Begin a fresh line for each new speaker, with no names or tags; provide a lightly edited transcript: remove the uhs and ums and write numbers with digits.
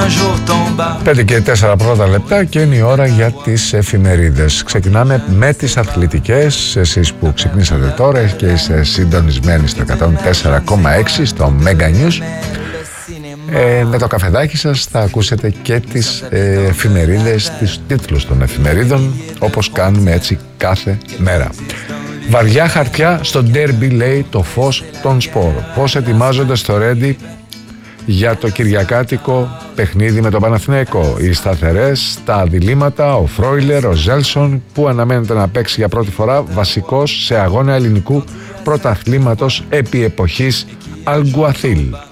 5 και 4 πρώτα λεπτά και είναι η ώρα για τις εφημερίδες. Ξεκινάμε με τις αθλητικές. Εσείς που ξυπνήσατε τώρα και είστε συντονισμένοι στο 104,6 στο Mega News, με το καφεδάκι σας θα ακούσετε και τις εφημερίδες, τις τίτλους των εφημερίδων, όπως κάνουμε έτσι κάθε μέρα. Βαριά χαρτιά στο ντέρμπι, λέει το φως των σπορ. Πώς ετοιμάζονται στο Ρέντι για το κυριακάτικο παιχνίδι με τον Παναθηναϊκό. Οι σταθερές, τα διλήμματα, ο Φρόιλερ, ο Ζέλσον που αναμένεται να παίξει για πρώτη φορά βασικός σε αγώνα ελληνικού πρωταθλήματος επί εποχής Αλγκουαθίλ.